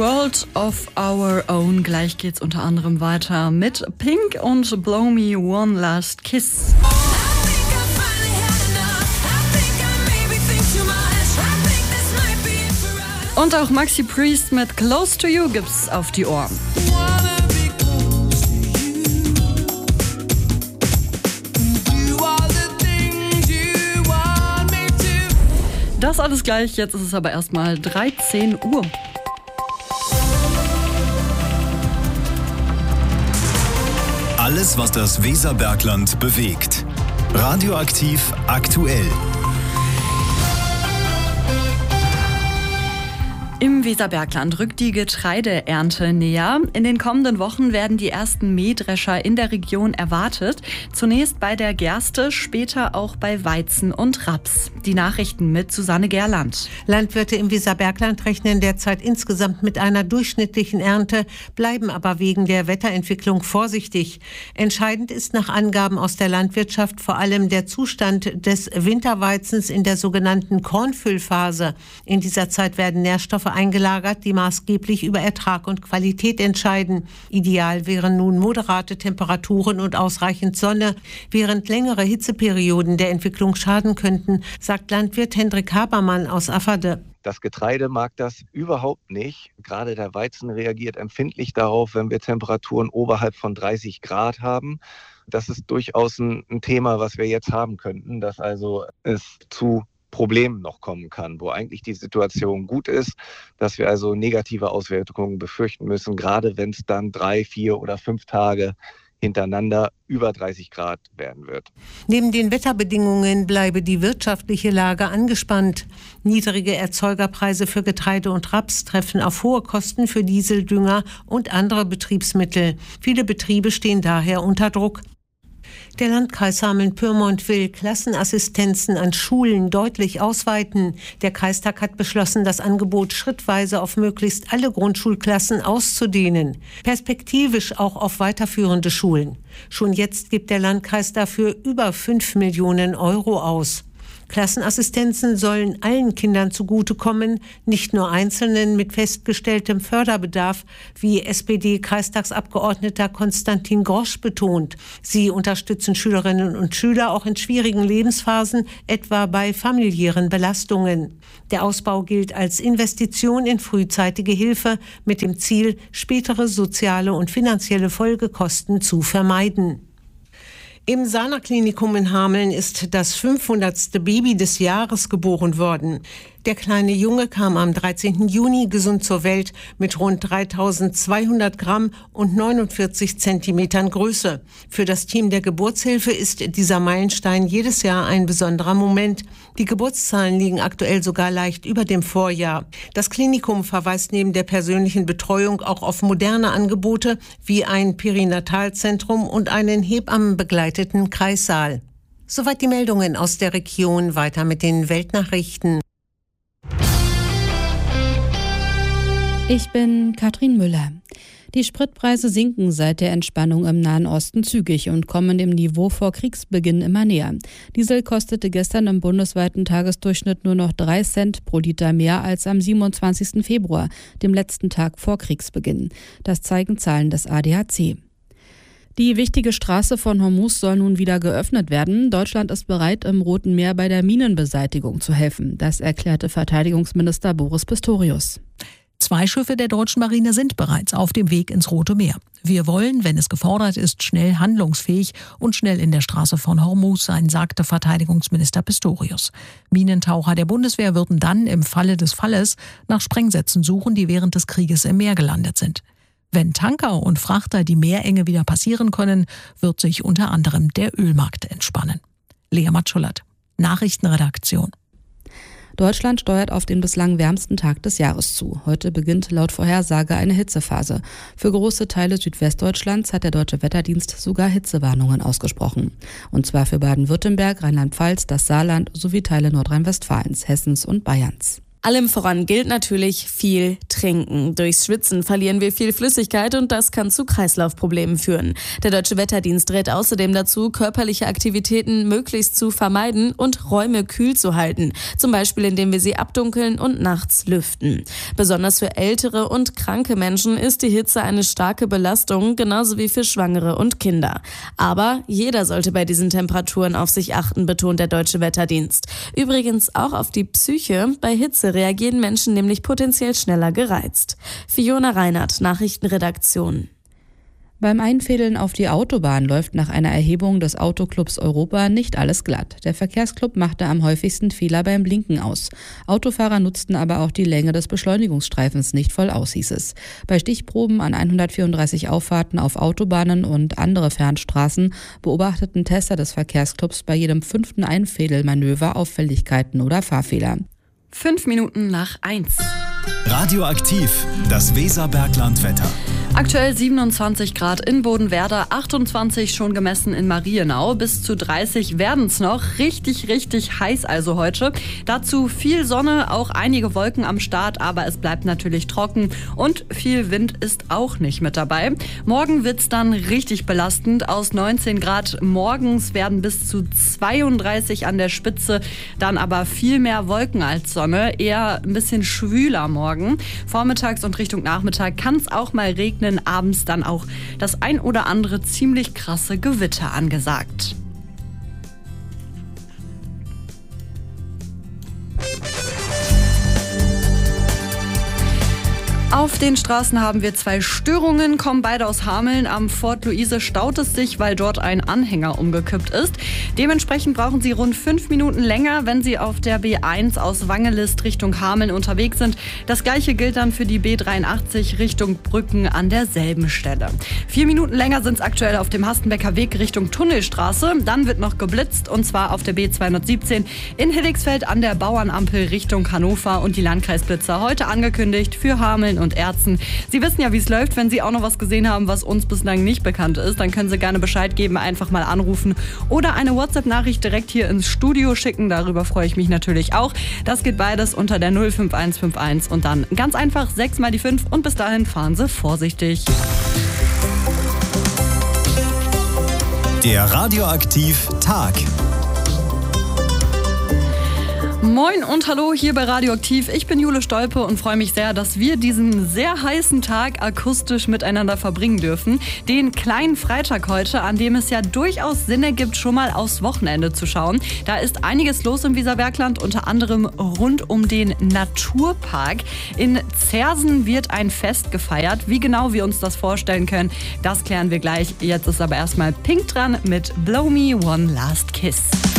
World of Our Own. Gleich geht's unter anderem weiter mit Pink und Blow Me One Last Kiss. Und auch Maxi Priest mit Close to You gibt's auf die Ohren. Das alles gleich, jetzt ist es aber erstmal 13 Uhr. Alles, was das Weserbergland bewegt. Radioaktiv aktuell. Im Weserbergland rückt die Getreideernte näher. In den kommenden Wochen werden die ersten Mähdrescher in der Region erwartet. Zunächst bei der Gerste, später auch bei Weizen und Raps. Die Nachrichten mit Susanne Gerland. Landwirte im Weserbergland rechnen derzeit insgesamt mit einer durchschnittlichen Ernte, bleiben aber wegen der Wetterentwicklung vorsichtig. Entscheidend ist nach Angaben aus der Landwirtschaft vor allem der Zustand des Winterweizens in der sogenannten Kornfüllphase. In dieser Zeit werden Nährstoffe eingelagert, die maßgeblich über Ertrag und Qualität entscheiden. Ideal wären nun moderate Temperaturen und ausreichend Sonne, während längere Hitzeperioden der Entwicklung schaden könnten, sagt Landwirt Hendrik Habermann aus Afferde. Das Getreide mag das überhaupt nicht. Gerade der Weizen reagiert empfindlich darauf, wenn wir Temperaturen oberhalb von 30 Grad haben. Das ist durchaus ein Thema, was wir jetzt haben könnten, dass also es zu Problemen noch kommen kann, wo eigentlich die Situation gut ist, dass wir also negative Auswirkungen befürchten müssen, gerade wenn es dann 3, 4 oder 5 Tage hintereinander über 30 Grad werden wird. Neben den Wetterbedingungen bleibe die wirtschaftliche Lage angespannt. Niedrige Erzeugerpreise für Getreide und Raps treffen auf hohe Kosten für Diesel, Dünger und andere Betriebsmittel. Viele Betriebe stehen daher unter Druck. Der Landkreis Hameln-Pyrmont will Klassenassistenzen an Schulen deutlich ausweiten. Der Kreistag hat beschlossen, das Angebot schrittweise auf möglichst alle Grundschulklassen auszudehnen. Perspektivisch auch auf weiterführende Schulen. Schon jetzt gibt der Landkreis dafür über 5 Millionen Euro aus. Klassenassistenzen sollen allen Kindern zugutekommen, nicht nur Einzelnen mit festgestelltem Förderbedarf, wie SPD-Kreistagsabgeordneter Konstantin Grosch betont. Sie unterstützen Schülerinnen und Schüler auch in schwierigen Lebensphasen, etwa bei familiären Belastungen. Der Ausbau gilt als Investition in frühzeitige Hilfe mit dem Ziel, spätere soziale und finanzielle Folgekosten zu vermeiden. Im Sana-Klinikum in Hameln ist das 500. Baby des Jahres geboren worden. Der kleine Junge kam am 13. Juni gesund zur Welt mit rund 3.200 Gramm und 49 Zentimetern Größe. Für das Team der Geburtshilfe ist dieser Meilenstein jedes Jahr ein besonderer Moment. Die Geburtszahlen liegen aktuell sogar leicht über dem Vorjahr. Das Klinikum verweist neben der persönlichen Betreuung auch auf moderne Angebote wie ein Perinatalzentrum und einen hebammenbegleiteten Kreissaal. Soweit die Meldungen aus der Region. Weiter mit den Weltnachrichten. Ich bin Katrin Müller. Die Spritpreise sinken seit der Entspannung im Nahen Osten zügig und kommen dem Niveau vor Kriegsbeginn immer näher. Diesel kostete gestern im bundesweiten Tagesdurchschnitt nur noch 3 Cent pro Liter mehr als am 27. Februar, dem letzten Tag vor Kriegsbeginn. Das zeigen Zahlen des ADAC. Die wichtige Straße von Hormuz soll nun wieder geöffnet werden. Deutschland ist bereit, im Roten Meer bei der Minenbeseitigung zu helfen. Das erklärte Verteidigungsminister Boris Pistorius. 2 Schiffe der deutschen Marine sind bereits auf dem Weg ins Rote Meer. Wir wollen, wenn es gefordert ist, schnell handlungsfähig und schnell in der Straße von Hormuz sein, sagte Verteidigungsminister Pistorius. Minentaucher der Bundeswehr würden dann im Falle des Falles nach Sprengsätzen suchen, die während des Krieges im Meer gelandet sind. Wenn Tanker und Frachter die Meerenge wieder passieren können, wird sich unter anderem der Ölmarkt entspannen. Lea Matschullert, Nachrichtenredaktion. Deutschland steuert auf den bislang wärmsten Tag des Jahres zu. Heute beginnt laut Vorhersage eine Hitzephase. Für große Teile Südwestdeutschlands hat der Deutsche Wetterdienst sogar Hitzewarnungen ausgesprochen. Und zwar für Baden-Württemberg, Rheinland-Pfalz, das Saarland sowie Teile Nordrhein-Westfalens, Hessens und Bayerns. Allem voran gilt natürlich viel trinken. Durchs Schwitzen verlieren wir viel Flüssigkeit und das kann zu Kreislaufproblemen führen. Der Deutsche Wetterdienst rät außerdem dazu, körperliche Aktivitäten möglichst zu vermeiden und Räume kühl zu halten. Zum Beispiel, indem wir sie abdunkeln und nachts lüften. Besonders für ältere und kranke Menschen ist die Hitze eine starke Belastung, genauso wie für Schwangere und Kinder. Aber jeder sollte bei diesen Temperaturen auf sich achten, betont der Deutsche Wetterdienst. Übrigens auch auf die Psyche. Bei Hitze reagieren Menschen nämlich potenziell schneller gereizt. Fiona Reinhardt, Nachrichtenredaktion. Beim Einfädeln auf die Autobahn läuft nach einer Erhebung des Autoclubs Europa nicht alles glatt. Der Verkehrsclub machte am häufigsten Fehler beim Blinken aus. Autofahrer nutzten aber auch die Länge des Beschleunigungsstreifens nicht voll aus, hieß es. Bei Stichproben an 134 Auffahrten auf Autobahnen und andere Fernstraßen beobachteten Tester des Verkehrsclubs bei jedem 5. Einfädelmanöver Auffälligkeiten oder Fahrfehler. 5 Minuten nach 1. Radioaktiv, das Weserbergland-Wetter. Aktuell 27 Grad in Bodenwerder, 28 schon gemessen in Marienau, bis zu 30 werden es noch. Richtig, richtig heiß also heute. Dazu viel Sonne, auch einige Wolken am Start, aber es bleibt natürlich trocken und viel Wind ist auch nicht mit dabei. Morgen wird's dann richtig belastend. Aus 19 Grad morgens werden bis zu 32 an der Spitze, dann aber viel mehr Wolken als Sonne, eher ein bisschen schwüler morgen. Vormittags und Richtung Nachmittag kann es auch mal regnen. Abends dann auch das ein oder andere ziemlich krasse Gewitter angesagt. Auf den Straßen haben wir 2 Störungen, kommen beide aus Hameln. Am Fort Luise staut es sich, weil dort ein Anhänger umgekippt ist. Dementsprechend brauchen Sie rund 5 Minuten länger, wenn Sie auf der B1 aus Wangelist Richtung Hameln unterwegs sind. Das gleiche gilt dann für die B83 Richtung Brücken an derselben Stelle. 4 Minuten länger sind es aktuell auf dem Hastenbecker Weg Richtung Tunnelstraße. Dann wird noch geblitzt und zwar auf der B217 in Hilligsfeld an der Bauernampel Richtung Hannover und die Landkreisblitzer heute angekündigt für Hameln und Erzen. Sie wissen ja, wie es läuft. Wenn Sie auch noch was gesehen haben, was uns bislang nicht bekannt ist, dann können Sie gerne Bescheid geben, einfach mal anrufen oder eine WhatsApp-Nachricht direkt hier ins Studio schicken. Darüber freue ich mich natürlich auch. Das geht beides unter der 05151 und dann ganz einfach 6 mal die 5 und bis dahin fahren Sie vorsichtig. Der Radioaktiv Tag. Moin und hallo hier bei Radioaktiv. Ich bin Jule Stolpe und freue mich sehr, dass wir diesen sehr heißen Tag akustisch miteinander verbringen dürfen. Den kleinen Freitag heute, an dem es ja durchaus Sinn ergibt, schon mal aufs Wochenende zu schauen. Da ist einiges los im Weserbergland, unter anderem rund um den Naturpark. In Zersen wird ein Fest gefeiert. Wie genau wir uns das vorstellen können, das klären wir gleich. Jetzt ist aber erstmal Pink dran mit Blow Me One Last Kiss.